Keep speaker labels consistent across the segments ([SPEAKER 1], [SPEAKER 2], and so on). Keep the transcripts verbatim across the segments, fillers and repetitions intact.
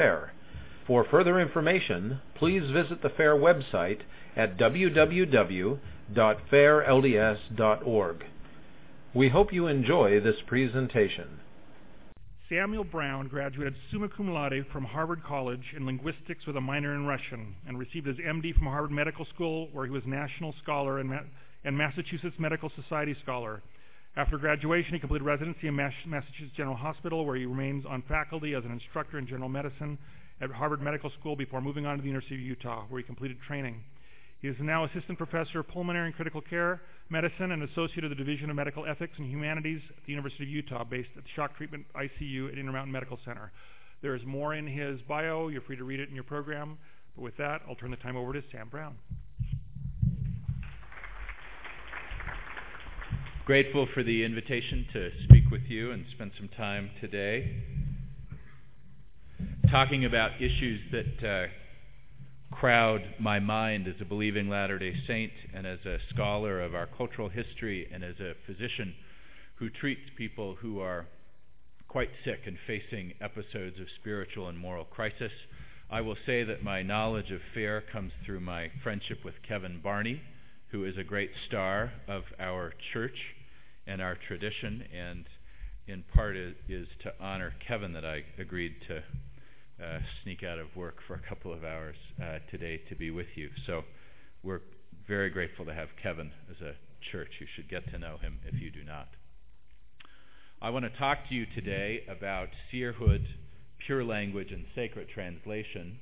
[SPEAKER 1] Fair. For further information, please visit the Fair website at w w w dot fair l d s dot org. We hope you enjoy this presentation.
[SPEAKER 2] Samuel Brown graduated summa cum laude from Harvard College in linguistics with a minor in Russian and received his M D from Harvard Medical School, where he was National Scholar and, Ma- and Massachusetts Medical Society Scholar. After graduation, he completed residency in Mass- Massachusetts General Hospital, where he remains on faculty as an instructor in general medicine at Harvard Medical School before moving on to the University of Utah, where he completed training. He is now Assistant Professor of Pulmonary and Critical Care Medicine and Associate of the Division of Medical Ethics and Humanities at the University of Utah, based at the Shock Treatment I C U at Intermountain Medical Center. There is more in his bio. You're free to read it in your program. But with that, I'll turn the time over to Sam Brown.
[SPEAKER 3] Grateful for the invitation to speak with you and spend some time today talking about issues that uh, crowd my mind as a believing Latter-day Saint and as a scholar of our cultural history and as a physician who treats people who are quite sick and facing episodes of spiritual and moral crisis. I will say that my knowledge of FAIR comes through my friendship with Kevin Barney, who is a great star of our church and our tradition, and in part is, is to honor Kevin that I agreed to Uh, sneak out of work for a couple of hours uh, today to be with you. So we're very grateful to have Kevin as a church. You should get to know him if you do not. I want to talk to you today about seerhood, pure language, and sacred translation.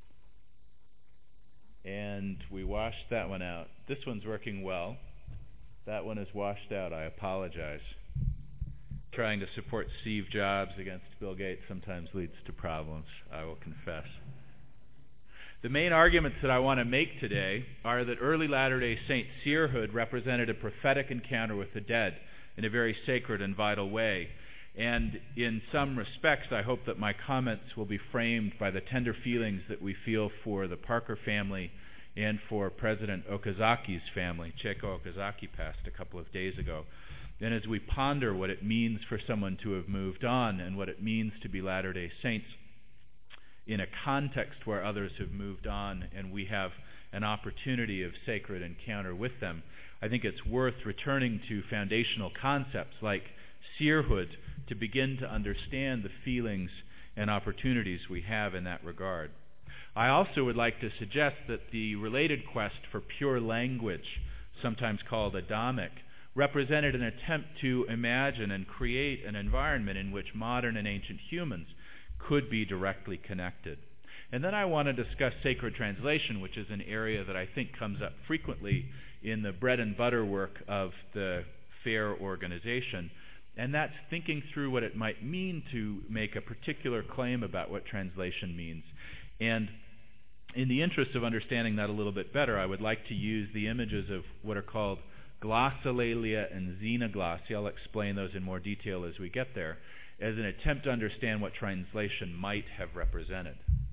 [SPEAKER 3] And we washed that one out. This one's working well. That one is washed out. I apologize. Trying to support Steve Jobs against Bill Gates sometimes leads to problems, I will confess. The main arguments that I want to make today are that early Latter-day Saint seerhood represented a prophetic encounter with the dead in a very sacred and vital way. And in some respects, I hope that my comments will be framed by the tender feelings that we feel for the Parker family and for President Okazaki's family. Chieko Okazaki passed a couple of days ago. And as we ponder what it means for someone to have moved on and what it means to be Latter-day Saints in a context where others have moved on and we have an opportunity of sacred encounter with them, I think it's worth returning to foundational concepts like seerhood to begin to understand the feelings and opportunities we have in that regard. I also would like to suggest that the related quest for pure language, sometimes called Adamic, represented an attempt to imagine and create an environment in which modern and ancient humans could be directly connected. And then I want to discuss sacred translation, which is an area that I think comes up frequently in the bread and butter work of the FAIR organization, and that's thinking through what it might mean to make a particular claim about what translation means. And in the interest of understanding that a little bit better, I would like to use the images of what are called glossolalia and xenoglossia. I'll explain those in more detail as we get there, as an attempt to understand what translation might have represented.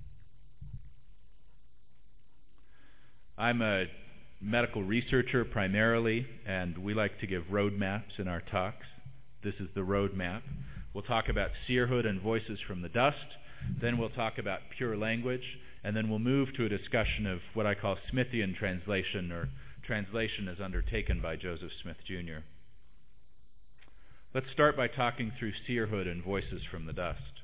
[SPEAKER 3] I'm a medical researcher primarily, and we like to give roadmaps in our talks. This is the roadmap. We'll talk about seerhood and voices from the dust, then we'll talk about pure language, and then we'll move to a discussion of what I call Smithian translation, or translation as undertaken by Joseph Smith Junior Let's start by talking through seerhood and voices from the dust.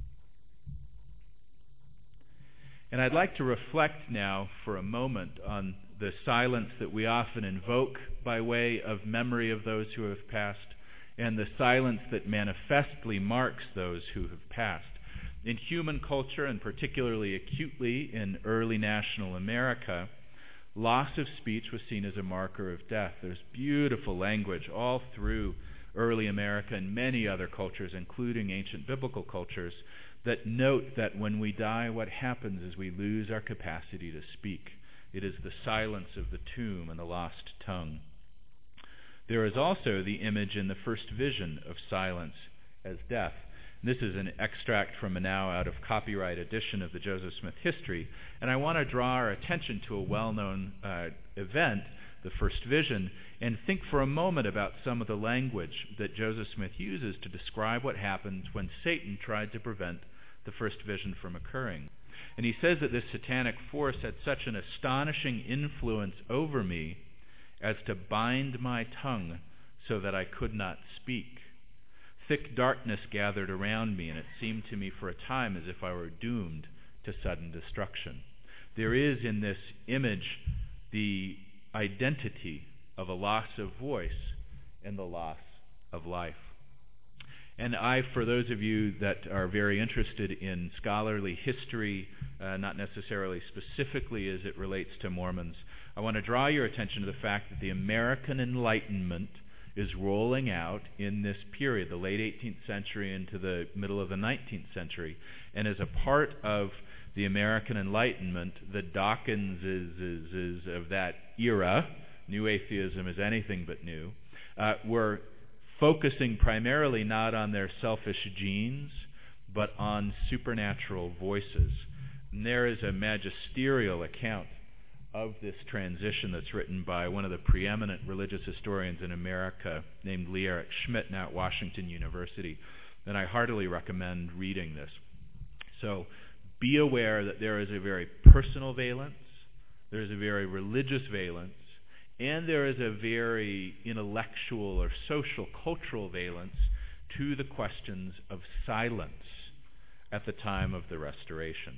[SPEAKER 3] And I'd like to reflect now for a moment on the silence that we often invoke by way of memory of those who have passed, and the silence that manifestly marks those who have passed. In human culture, and particularly acutely in early national America, loss of speech was seen as a marker of death. There's beautiful language all through early America and many other cultures, including ancient biblical cultures, that note that when we die, what happens is we lose our capacity to speak. It is the silence of the tomb and the lost tongue. There is also the image in the first vision of silence as death. This is an extract from a now out of copyright edition of the Joseph Smith History, and I want to draw our attention to a well-known uh, event, the first vision, and think for a moment about some of the language that Joseph Smith uses to describe what happened when Satan tried to prevent the first vision from occurring. And he says that this satanic force had such an astonishing influence over me as to bind my tongue so that I could not speak. Thick darkness gathered around me, and it seemed to me for a time as if I were doomed to sudden destruction. There is in this image the identity of a loss of voice and the loss of life. And I, for those of you that are very interested in scholarly history, uh, not necessarily specifically as it relates to Mormons, I want to draw your attention to the fact that the American Enlightenment is rolling out in this period, the late eighteenth century into the middle of the nineteenth century. And as a part of the American Enlightenment, the Dawkinses of that era, new atheism is anything but new, uh, were focusing primarily not on their selfish genes, but on supernatural voices. And there is a magisterial account of this transition that's written by one of the preeminent religious historians in America named Lee Eric Schmidt, now at Washington University, and I heartily recommend reading this. So be aware that there is a very personal valence, there is a very religious valence, and there is a very intellectual or social cultural valence to the questions of silence at the time of the Restoration.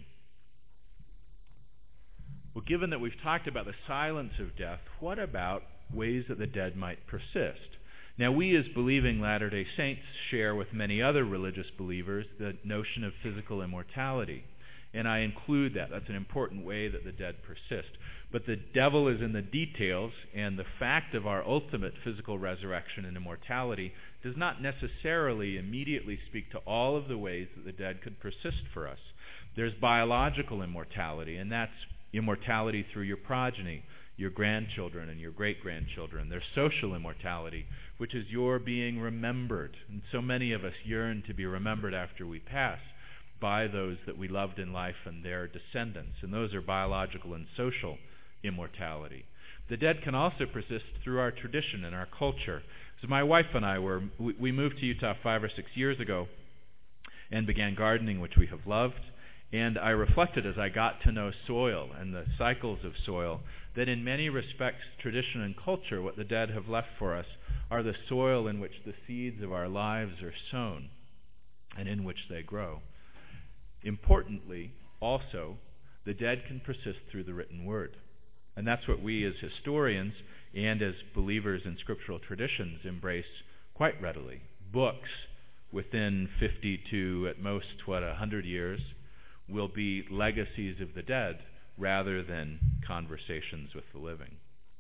[SPEAKER 3] Well, given that we've talked about the silence of death, what about ways that the dead might persist? Now, we as believing Latter-day Saints share with many other religious believers the notion of physical immortality. And I include that. That's an important way that the dead persist. But the devil is in the details, and the fact of our ultimate physical resurrection and immortality does not necessarily immediately speak to all of the ways that the dead could persist for us. There's biological immortality, and that's immortality through your progeny, your grandchildren and your great-grandchildren. There's social immortality, which is your being remembered. And so many of us yearn to be remembered after we pass by those that we loved in life and their descendants. And those are biological and social immortality. The dead can also persist through our tradition and our culture. So my wife and I were, we, we moved to Utah five or six years ago and began gardening, which we have loved. And I reflected as I got to know soil and the cycles of soil that in many respects, tradition and culture, what the dead have left for us, are the soil in which the seeds of our lives are sown and in which they grow. Importantly, also, the dead can persist through the written word. And that's what we as historians and as believers in scriptural traditions embrace quite readily. Books within fifty to at most, what, one hundred years will be legacies of the dead rather than conversations with the living.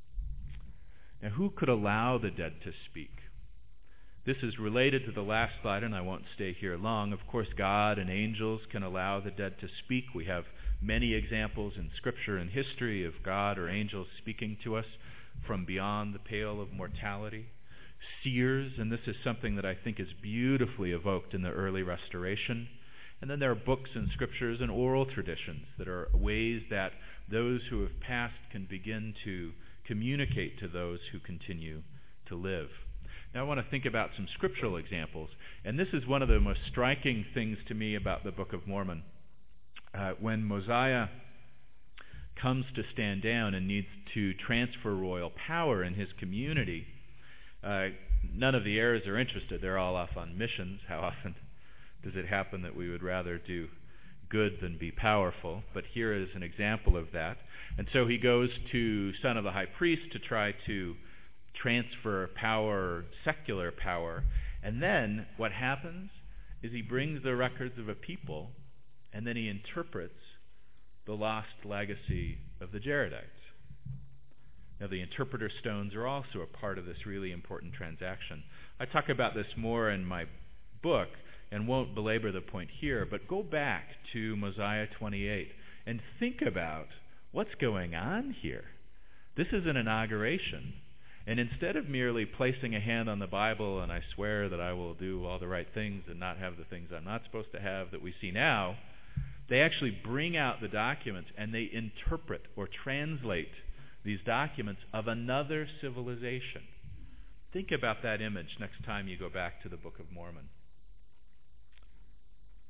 [SPEAKER 3] Now, who could allow the dead to speak? This is related to the last slide, and I won't stay here long. Of course, God and angels can allow the dead to speak. We have many examples in Scripture and history of God or angels speaking to us from beyond the pale of mortality. Seers, and this is something that I think is beautifully evoked in the early Restoration. And then there are books and scriptures and oral traditions that are ways that those who have passed can begin to communicate to those who continue to live. Now I want to think about some scriptural examples, and this is one of the most striking things to me about the Book of Mormon. Uh, when Mosiah comes to stand down and needs to transfer royal power in his community, uh, none of the heirs are interested. They're all off on missions. How often does it happen that we would rather do good than be powerful? But here is an example of that. And so he goes to son of the high priest to try to transfer power, secular power. And then what happens is he brings the records of a people, and then he interprets the lost legacy of the Jaredites. Now, the interpreter stones are also a part of this really important transaction. I talk about this more in my book and won't belabor the point here, but go back to Mosiah twenty-eight and think about what's going on here. This is an inauguration. And instead of merely placing a hand on the Bible and I swear that I will do all the right things and not have the things I'm not supposed to have that we see now, they actually bring out the documents and they interpret or translate these documents of another civilization. Think about that image next time you go back to the Book of Mormon.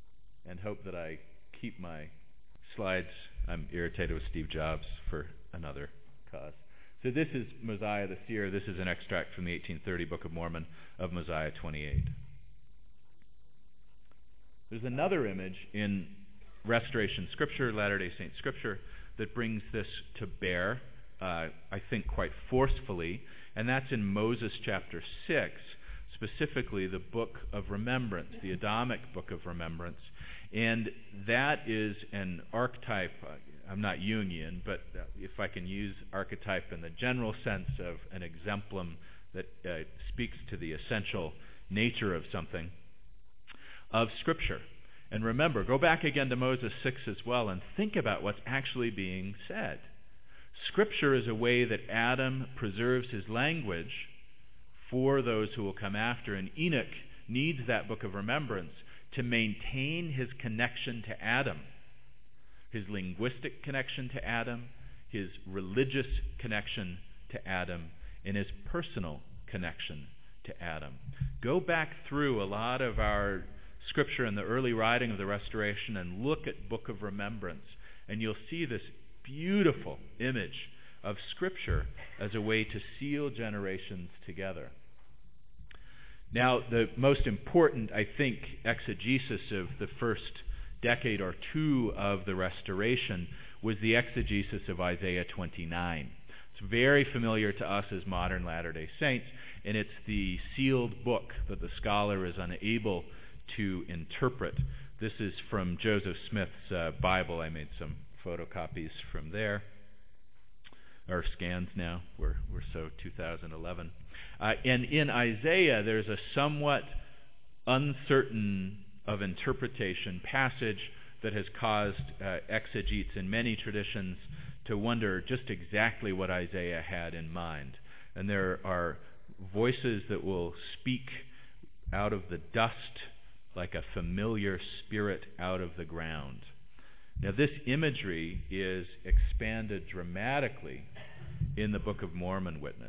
[SPEAKER 3] and hope that I keep my slides. I'm irritated with Steve Jobs for another cause. So this is Mosiah the Seer. This is an extract from the eighteen thirty Book of Mormon of Mosiah twenty-eight. There's another image in Restoration Scripture, Latter-day Saint Scripture, that brings this to bear, uh, I think quite forcefully, and that's in Moses chapter six, specifically the Book of Remembrance, the Adamic Book of Remembrance. And that is an archetype. uh, I'm not Jungian, but uh, if I can use archetype in the general sense of an exemplum that uh, speaks to the essential nature of something, of Scripture. And remember, go back again to Moses six as well and think about what's actually being said. Scripture is a way that Adam preserves his language for those who will come after, and Enoch needs that book of remembrance to maintain his connection to Adam, his linguistic connection to Adam, his religious connection to Adam, and his personal connection to Adam. Go back through a lot of our Scripture in the early writing of the Restoration and look at Book of Remembrance, and you'll see this beautiful image of Scripture as a way to seal generations together. Now, the most important, I think, exegesis of the first decade or two of the Restoration was the exegesis of Isaiah twenty-nine. It's very familiar to us as modern Latter-day Saints, and it's the sealed book that the scholar is unable to interpret. This is from Joseph Smith's uh, Bible. I made some photocopies from there, or scans now. We're, we're so two thousand eleven. Uh, and in Isaiah, there's a somewhat uncertain of interpretation passage that has caused uh, exegetes in many traditions to wonder just exactly what Isaiah had in mind. And there are voices that will speak out of the dust like a familiar spirit out of the ground. Now, this imagery is expanded dramatically in the Book of Mormon Witness.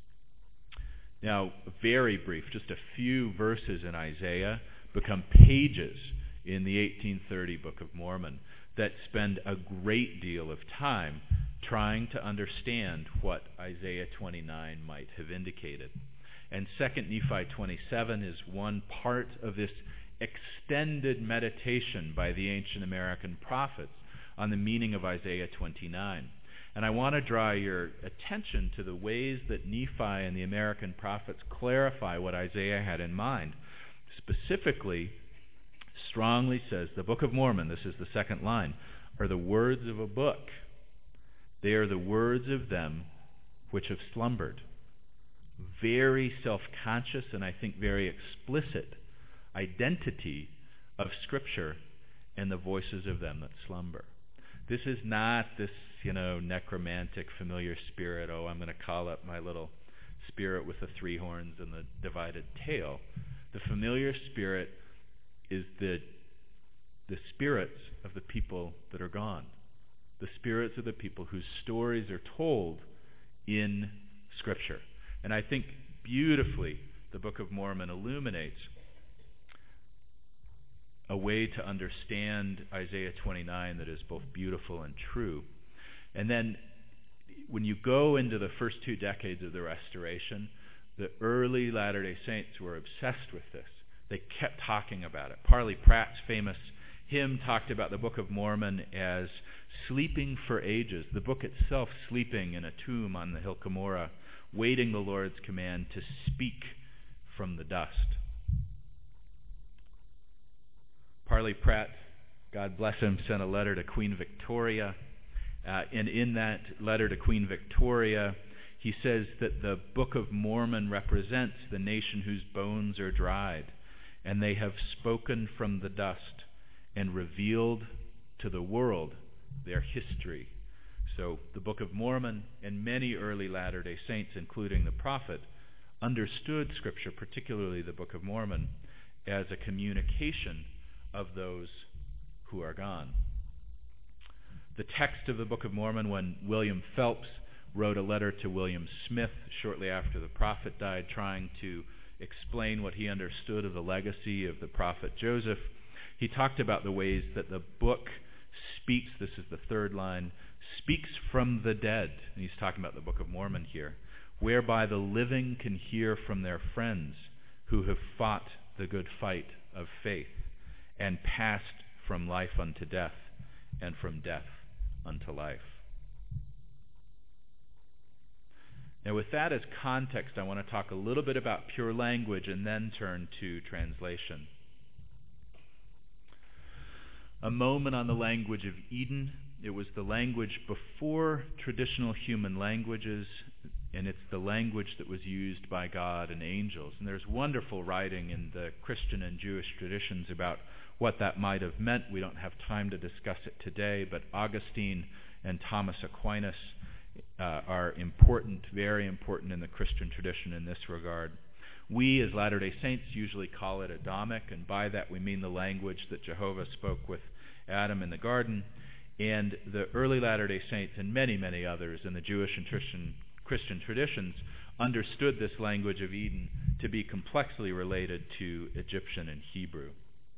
[SPEAKER 3] Now, very brief, just a few verses in Isaiah become pages in the eighteen thirty Book of Mormon that spend a great deal of time trying to understand what Isaiah twenty-nine might have indicated. And Second Nephi twenty-seven is one part of this extended meditation by the ancient American prophets on the meaning of Isaiah twenty-nine. And I want to draw your attention to the ways that Nephi and the American prophets clarify what Isaiah had in mind. Specifically, strongly says, the Book of Mormon, this is the second line, are the words of a book. They are the words of them which have slumbered. Very self-conscious and I think very explicit identity of Scripture and the voices of them that slumber. This is not this, you know, necromantic familiar spirit, oh, I'm going to call up my little spirit with the three horns and the divided tail. The familiar spirit is the, the spirits of the people that are gone, the spirits of the people whose stories are told in Scripture. And I think beautifully the Book of Mormon illuminates a way to understand Isaiah twenty-nine that is both beautiful and true. And then when you go into the first two decades of the Restoration, the early Latter-day Saints were obsessed with this. They kept talking about it. Parley Pratt's famous hymn talked about the Book of Mormon as sleeping for ages, the book itself sleeping in a tomb on the Hill Cumorah, waiting the Lord's command to speak from the dust. Parley Pratt, God bless him, sent a letter to Queen Victoria. Uh, and in that letter to Queen Victoria, he says that the Book of Mormon represents the nation whose bones are dried, and they have spoken from the dust and revealed to the world their history. So the Book of Mormon and many early Latter-day Saints, including the prophet, understood Scripture, particularly the Book of Mormon, as a communication of those who are gone. The text of the Book of Mormon, when William Phelps wrote a letter to William Smith shortly after the prophet died, trying to explain what he understood of the legacy of the prophet Joseph, He talked about the ways that the book speaks, this is the third line, speaks from the dead. And he's talking about the Book of Mormon here, whereby the living can hear from their friends who have fought the good fight of faith and passed from life unto death and from death unto life. Now, with that as context, I want to talk a little bit about pure language and then turn to translation. A moment on the language of Eden. It was the language before traditional human languages, and it's the language that was used by God and angels. And there's wonderful writing in the Christian and Jewish traditions about what that might have meant. We don't have time to discuss it today, but Augustine and Thomas Aquinas uh, are important, very important in the Christian tradition in this regard. We, as Latter-day Saints, usually call it Adamic, and by that we mean the language that Jehovah spoke with Adam in the garden. And the early Latter-day Saints and many, many others in the Jewish and Christian, Christian traditions understood this language of Eden to be complexly related to Egyptian and Hebrew.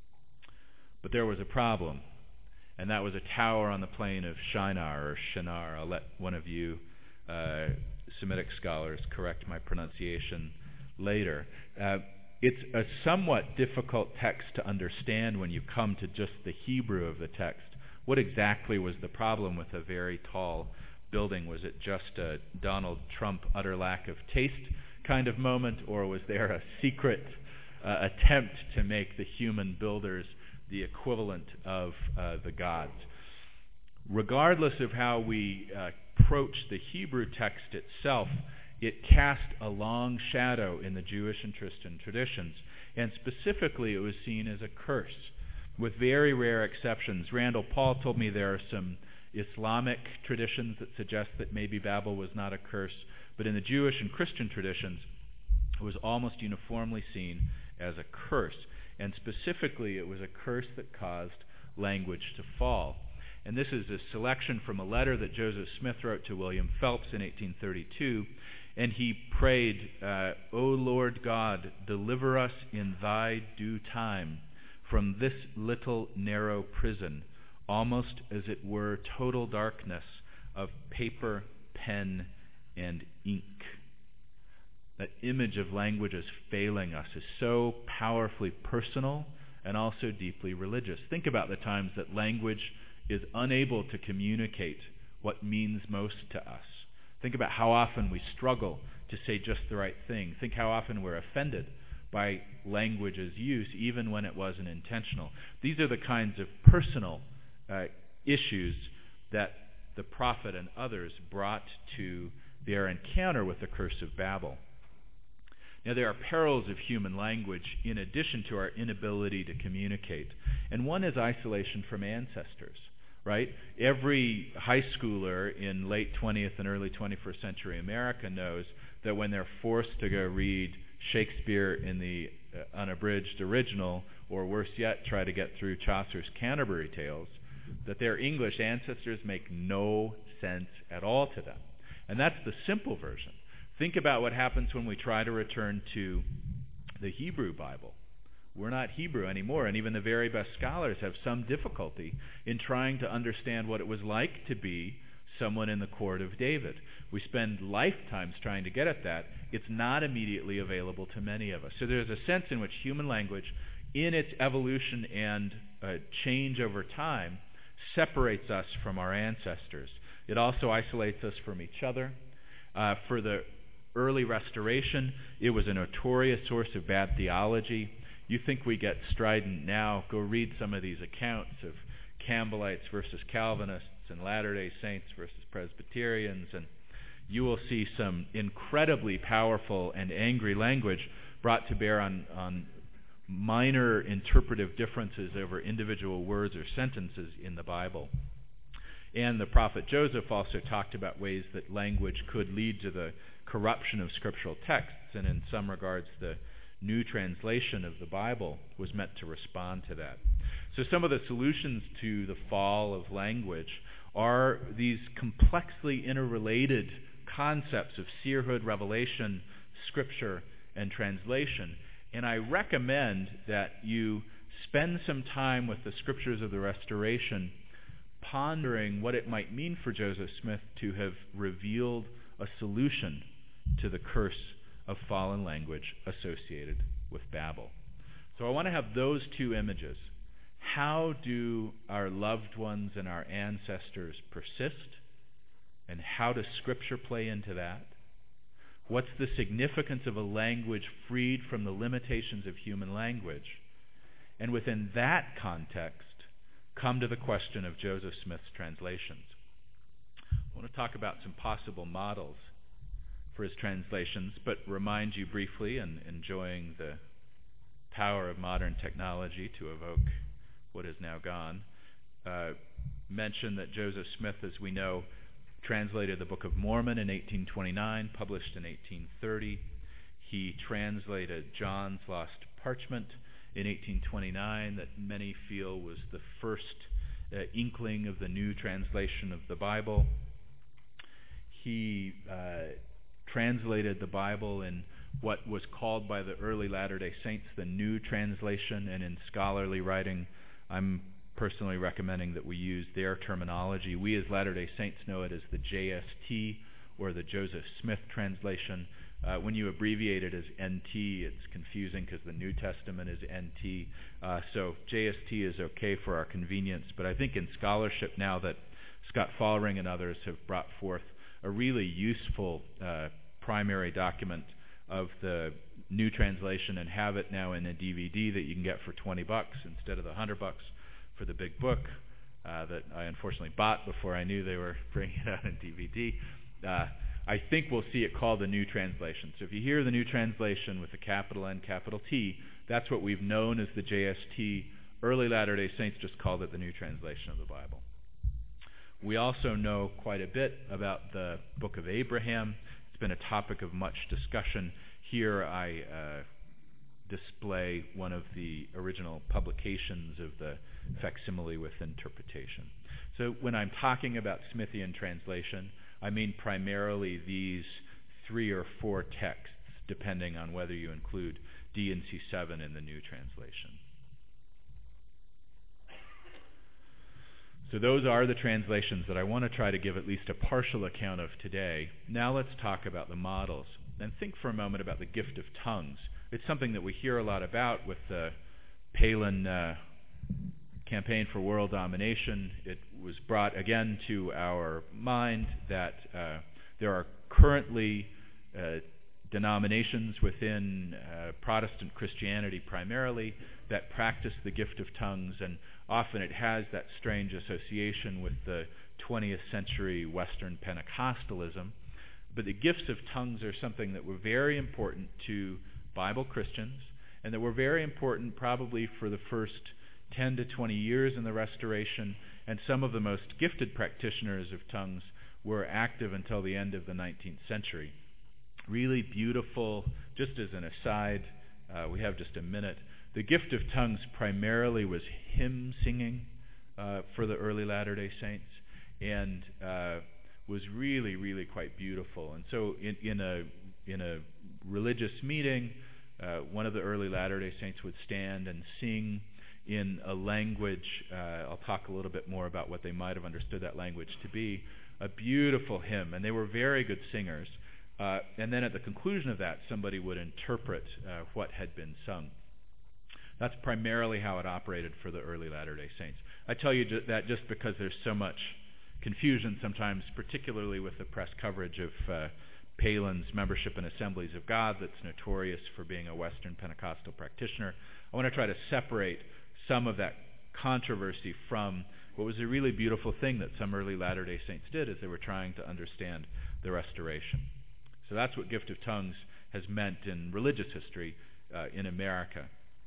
[SPEAKER 3] But there was a problem, and that was a tower on the plain of Shinar or Shinar. I'll let one of you uh, Semitic scholars correct my pronunciation later. Uh, it's a somewhat difficult text to understand when you come to just the Hebrew of the text. What exactly was the problem with a very tall building? Was it just a Donald Trump utter lack of taste kind of moment, or was there a secret uh, attempt to make the human builders the equivalent of uh, the gods? Regardless of how we uh, approach the Hebrew text itself, it cast a long shadow in the Jewish and Christian traditions, and specifically it was seen as a curse, with very rare exceptions. Randall Paul told me there are some Islamic traditions that suggest that maybe Babel was not a curse, but in the Jewish and Christian traditions, it was almost uniformly seen as a curse. And specifically, it was a curse that caused language to fall. And this is a selection from a letter that Joseph Smith wrote to William Phelps in eighteen thirty-two, and he prayed, uh, O Lord God, deliver us in thy due time from this little narrow prison, almost as it were total darkness of paper, pen, and ink. That image of language as failing us is so powerfully personal and also deeply religious. Think about the times that language is unable to communicate what means most to us. Think about how often we struggle to say just the right thing. Think how often we're offended by language's use, even when it wasn't intentional. These are the kinds of personal uh, issues that the prophet and others brought to their encounter with the curse of Babel. Now, there are perils of human language in addition to our inability to communicate. And one is isolation from ancestors, right? Every high schooler in late twentieth and early twenty-first century America knows that when they're forced to go read Shakespeare in the uh, unabridged original, or worse yet, try to get through Chaucer's Canterbury Tales, that their English ancestors make no sense at all to them. And that's the simple version. Think about what happens when we try to return to the Hebrew Bible. We're not Hebrew anymore, and even the very best scholars have some difficulty in trying to understand what it was like to be someone in the court of David. We spend lifetimes trying to get at that. It's not immediately available to many of us. So there's a sense in which human language, in its evolution and uh, change over time, separates us from our ancestors. It also isolates us from each other. Uh, for the early Restoration, it was a notorious source of bad theology. You think we get strident now, go read some of these accounts of Campbellites versus Calvinists and Latter-day Saints versus Presbyterians, and you will see some incredibly powerful and angry language brought to bear on, on minor interpretive differences over individual words or sentences in the Bible. And the prophet Joseph also talked about ways that language could lead to the corruption of scriptural texts, and in some regards the new translation of the Bible was meant to respond to that. So some of the solutions to the fall of language are these complexly interrelated concepts of seerhood, revelation, scripture, and translation. And I recommend that you spend some time with the Scriptures of the Restoration, pondering what it might mean for Joseph Smith to have revealed a solution to the curse of fallen language associated with Babel. So I want to have those two images. How do our loved ones and our ancestors persist? And how does Scripture play into that? What's the significance of a language freed from the limitations of human language? And within that context, come to the question of Joseph Smith's translations. I want to talk about some possible models for his translations, but remind you briefly, and enjoying the power of modern technology to evoke what is now gone, uh, mention that Joseph Smith, as we know, translated the Book of Mormon in eighteen twenty-nine, published in eighteen thirty. He translated John's Lost Parchment in eighteen twenty-nine, that many feel was the first uh, inkling of the new translation of the Bible. He uh, translated the Bible in what was called by the early Latter-day Saints the New Translation, and in scholarly writing, I'm personally recommending that we use their terminology. We as Latter-day Saints know it as the J S T, or the Joseph Smith translation. Uh, when you abbreviate it as N T, it's confusing because the New Testament is N T. Uh, so J S T is okay for our convenience, but I think in scholarship now that Scott Fallring and others have brought forth a really useful uh, primary document of the new translation, and have it now in a D V D that you can get for twenty bucks instead of the one hundred bucks for the big book uh, that I unfortunately bought before I knew they were bringing it out in D V D. Uh, I think we'll see it called the New Translation. So if you hear the New Translation with a capital N, capital T, that's what we've known as the J S T. Early Latter-day Saints just called it the New Translation of the Bible. We also know quite a bit about the Book of Abraham. It's been a topic of much discussion. Here I uh, display one of the original publications of the facsimile with interpretation. So when I'm talking about Smithian translation, I mean primarily these three or four texts, depending on whether you include D and C seven in the New Translation. So those are the translations that I want to try to give at least a partial account of today. Now let's talk about the models. And think for a moment about the gift of tongues. It's something that we hear a lot about with the Palin uh, campaign for world domination. It was brought again to our mind that uh, there are currently uh, denominations within uh, Protestant Christianity primarily that practice the gift of tongues, and often it has that strange association with the twentieth century Western Pentecostalism. But the gifts of tongues are something that were very important to Bible Christians, and that were very important probably for the first ten to twenty years in the Restoration, and some of the most gifted practitioners of tongues were active until the end of the nineteenth century. Really beautiful. Just as an aside, uh, we have just a minute. The gift of tongues primarily was hymn singing uh, for the early Latter-day Saints, and uh, was really, really quite beautiful. And so in, in a in a religious meeting, uh, one of the early Latter-day Saints would stand and sing in a language, uh, I'll talk a little bit more about what they might have understood that language to be, a beautiful hymn, and they were very good singers. Uh, and then at the conclusion of that, somebody would interpret uh, what had been sung. That's primarily how it operated for the early Latter-day Saints. I tell you ju- that just because there's so much confusion sometimes, particularly with the press coverage of uh, Palin's membership in Assemblies of God that's notorious for being a Western Pentecostal practitioner. I want to try to separate some of that controversy from what was a really beautiful thing that some early Latter-day Saints did as they were trying to understand the Restoration. So that's what gift of tongues has meant in religious history uh, in America.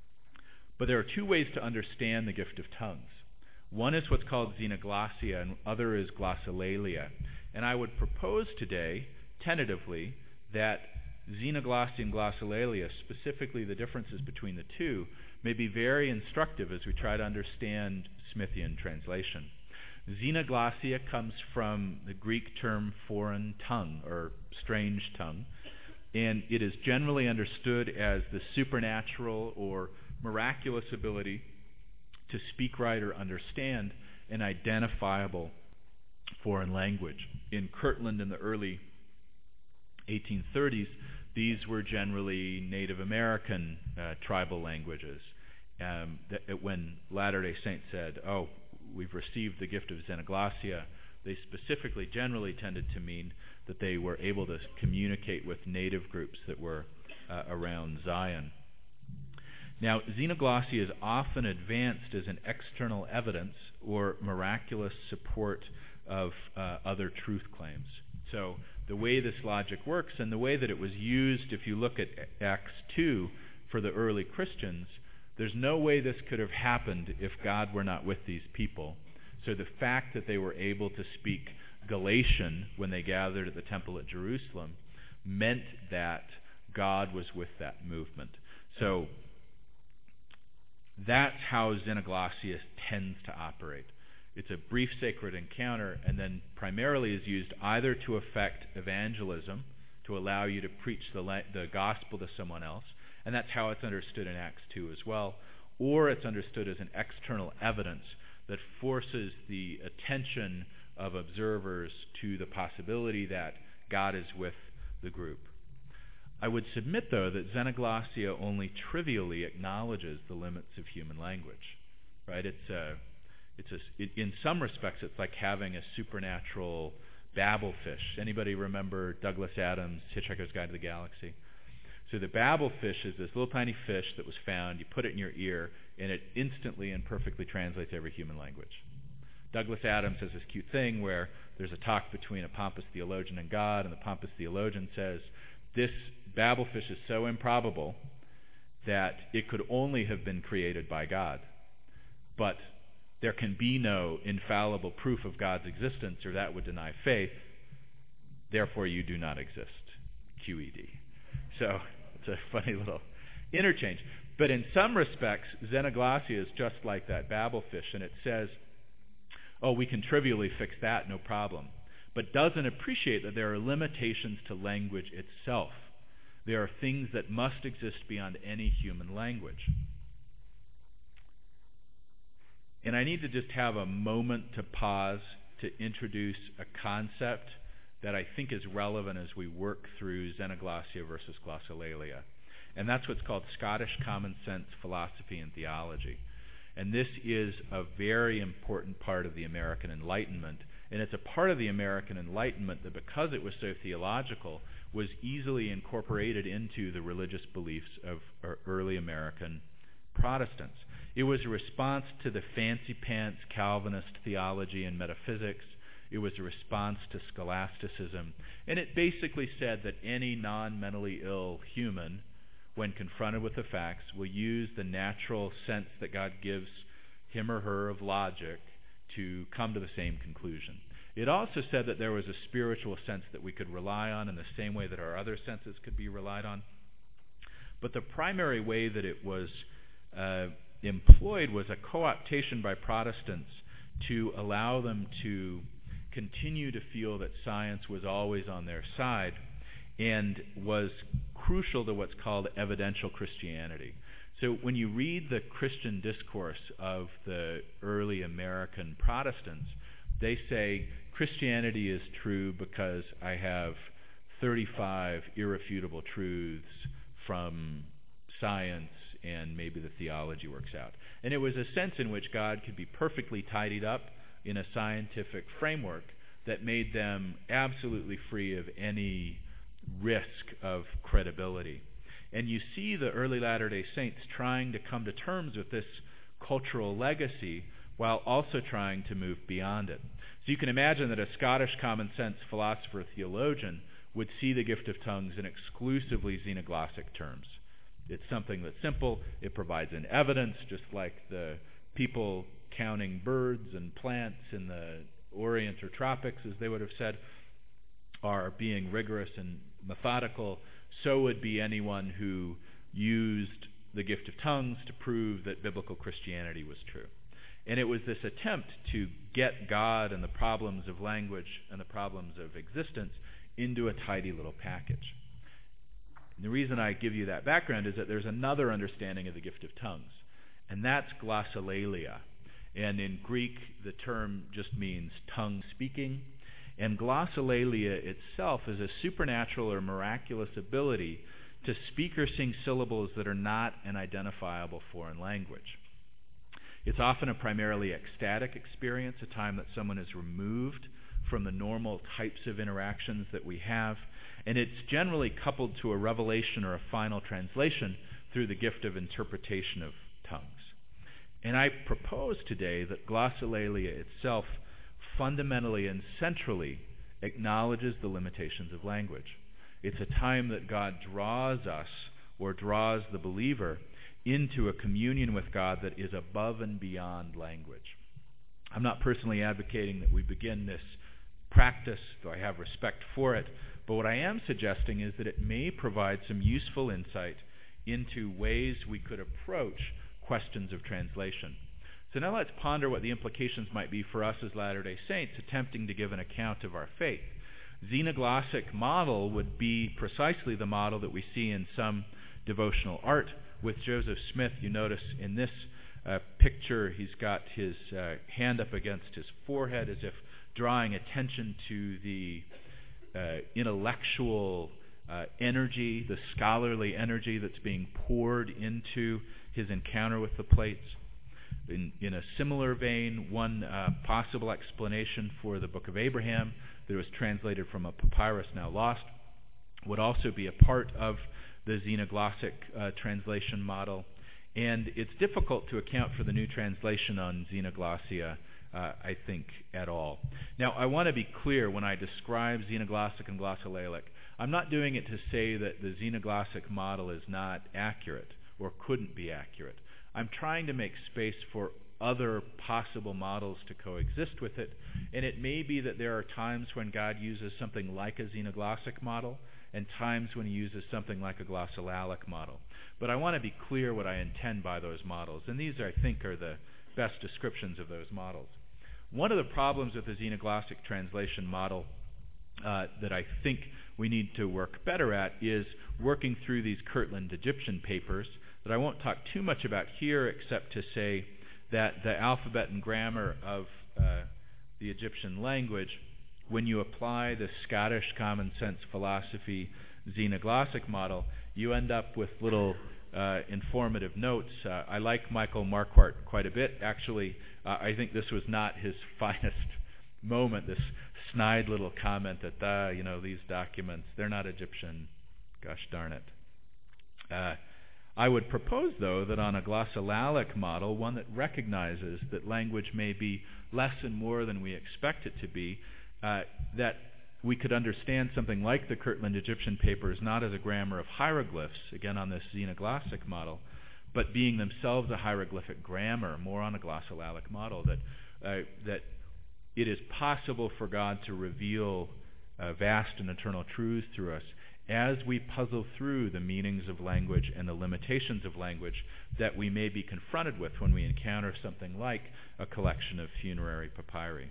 [SPEAKER 3] But there are two ways to understand the gift of tongues. One is what's called xenoglossia, and other is glossolalia. And I would propose today, tentatively, that xenoglossia and glossolalia, specifically the differences between the two, may be very instructive as we try to understand Smithian translation. Xenoglossia comes from the Greek term foreign tongue, or strange tongue, and it is generally understood as the supernatural or miraculous ability to speak, write, or understand an identifiable foreign language. In Kirtland in the early eighteen thirties, these were generally Native American uh, tribal languages. Um, that when Latter-day Saints said, oh, we've received the gift of xenoglossia, they specifically generally tended to mean that they were able to communicate with native groups that were uh, around Zion. Now, xenoglossia is often advanced as an external evidence or miraculous support of uh, other truth claims. So the way this logic works and the way that it was used, if you look at Acts two for the early Christians, there's no way this could have happened if God were not with these people. So the fact that they were able to speak Galatian when they gathered at the temple at Jerusalem meant that God was with that movement. So that's how xenoglossia tends to operate. It's a brief sacred encounter and then primarily is used either to effect evangelism, to allow you to preach the, la- the gospel to someone else, and that's how it's understood in Acts two as well, or it's understood as an external evidence that forces the attention of observers to the possibility that God is with the group. I would submit, though, that xenoglossia only trivially acknowledges the limits of human language. Right? It's a, it's a, it, in some respects, it's like having a supernatural Babel fish. Anybody remember Douglas Adams' Hitchhiker's Guide to the Galaxy? So the Babel fish is this little tiny fish that was found. You put it in your ear, and it instantly and perfectly translates every human language. Douglas Adams has this cute thing where there's a talk between a pompous theologian and God, and the pompous theologian says, this Babel fish is so improbable that it could only have been created by God. But there can be no infallible proof of God's existence, or that would deny faith. Therefore, you do not exist. Q E D. So it's a funny little interchange. But in some respects, xenoglossia is just like that Babel fish, and it says, oh, we can trivially fix that, no problem, but doesn't appreciate that there are limitations to language itself. There are things that must exist beyond any human language. And I need to just have a moment to pause to introduce a concept that I think is relevant as we work through xenoglossia versus glossolalia. And that's what's called Scottish common sense philosophy and theology. And this is a very important part of the American Enlightenment. And it's a part of the American Enlightenment that, because it was so theological, was easily incorporated into the religious beliefs of early American Protestants. It was a response to the fancy pants Calvinist theology and metaphysics. It was a response to scholasticism. And it basically said that any non-mentally ill human, when confronted with the facts, will use the natural sense that God gives him or her of logic to come to the same conclusion. It also said that there was a spiritual sense that we could rely on in the same way that our other senses could be relied on. But the primary way that it was uh, employed was a co-optation by Protestants to allow them to continue to feel that science was always on their side and was crucial to what's called evidential Christianity. So when you read the Christian discourse of the early American Protestants, they say Christianity is true because I have thirty-five irrefutable truths from science and maybe the theology works out. And it was a sense in which God could be perfectly tidied up in a scientific framework that made them absolutely free of any risk of credibility. And you see the early Latter-day Saints trying to come to terms with this cultural legacy while also trying to move beyond it. So you can imagine that a Scottish common sense philosopher theologian would see the gift of tongues in exclusively xenoglossic terms. It's something that's simple. It provides an evidence, just like the people counting birds and plants in the Orient or tropics, as they would have said, are being rigorous and methodical. So would be anyone who used the gift of tongues to prove that biblical Christianity was true. And it was this attempt to get God and the problems of language and the problems of existence into a tidy little package. And the reason I give you that background is that there's another understanding of the gift of tongues, And that's glossolalia. And in Greek, the term just means tongue speaking. And glossolalia itself is a supernatural or miraculous ability to speak or sing syllables that are not an identifiable foreign language. It's often a primarily ecstatic experience, a time that someone is removed from the normal types of interactions that we have, and it's generally coupled to a revelation or a final translation through the gift of interpretation of tongues. And I propose today that glossolalia itself fundamentally and centrally acknowledges the limitations of language. It's a time that God draws us, or draws the believer, into a communion with God that is above and beyond language. I'm not personally advocating that we begin this practice, though I have respect for it, but what I am suggesting is that it may provide some useful insight into ways we could approach questions of translation. So now let's ponder what the implications might be for us as Latter-day Saints attempting to give an account of our faith. Xenoglossic model would be precisely the model that we see in some devotional art. With Joseph Smith, you notice in this uh, picture he's got his uh, hand up against his forehead as if drawing attention to the uh, intellectual uh, energy, the scholarly energy that's being poured into his encounter with the plates. In, in a similar vein, one uh, possible explanation for the Book of Abraham that was translated from a papyrus now lost would also be a part of the xenoglossic uh, translation model. And it's difficult to account for the new translation on xenoglossia, uh, I think, at all. Now, I want to be clear when I describe xenoglossic and glossolalic. I'm not doing it to say that the xenoglossic model is not accurate or couldn't be accurate. I'm trying to make space for other possible models to coexist with it, and it may be that there are times when God uses something like a xenoglossic model and times when he uses something like a glossolalic model. But I want to be clear what I intend by those models, and these, I think, are the best descriptions of those models. One of the problems with the xenoglossic translation model uh, that I think we need to work better at is working through these Kirtland Egyptian papers that I won't talk too much about here, except to say that the alphabet and grammar of uh, the Egyptian language, when you apply the Scottish common sense philosophy xenoglossic model, you end up with little uh, informative notes. Uh, I like Michael Marquardt quite a bit. Actually, uh, I think this was not his finest moment, this snide little comment that, uh, you know, these documents, they're not Egyptian. Gosh darn it. Uh, I would propose, though, that on a glossolalic model, one that recognizes that language may be less and more than we expect it to be, uh, that we could understand something like the Kirtland Egyptian papers not as a grammar of hieroglyphs, again on this xenoglossic model, but being themselves a hieroglyphic grammar, more on a glossolalic model, that uh, that it is possible for God to reveal uh, vast and eternal truths through us as we puzzle through the meanings of language and the limitations of language that we may be confronted with when we encounter something like a collection of funerary papyri.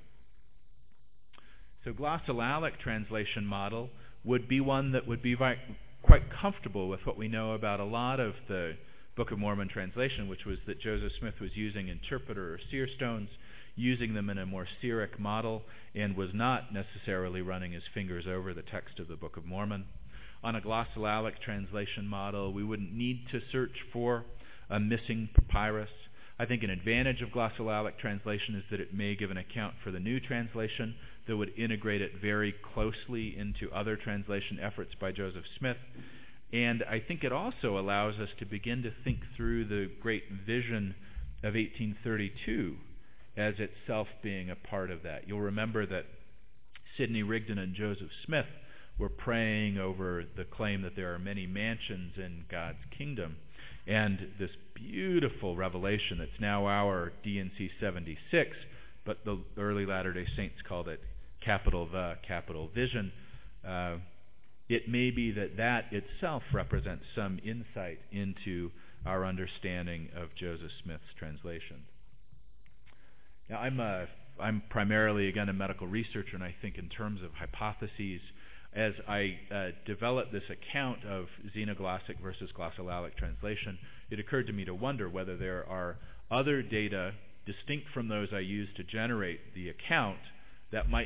[SPEAKER 3] So glossolalic translation model would be one that would be vi- quite comfortable with what we know about a lot of the Book of Mormon translation, which was that Joseph Smith was using interpreter or seer stones, using them in a more seeric model, and was not necessarily running his fingers over the text of the Book of Mormon. On a glossolalic translation model, we wouldn't need to search for a missing papyrus. I think an advantage of glossolalic translation is that it may give an account for the new translation that would integrate it very closely into other translation efforts by Joseph Smith. And I think it also allows us to begin to think through the great vision of eighteen thirty-two as itself being a part of that. You'll remember that Sidney Rigdon and Joseph Smith were praying over the claim that there are many mansions in God's kingdom. And this beautiful revelation that's now our D and C seventy-six, but the early Latter-day Saints called it capital the, capital vision. Uh, it may be that that itself represents some insight into our understanding of Joseph Smith's translation. Now, I'm, a, I'm primarily, again, a medical researcher, and I think in terms of hypotheses, as I uh, developed this account of xenoglossic versus glossolalic translation, it occurred to me to wonder whether there are other data distinct from those I use to generate the account that might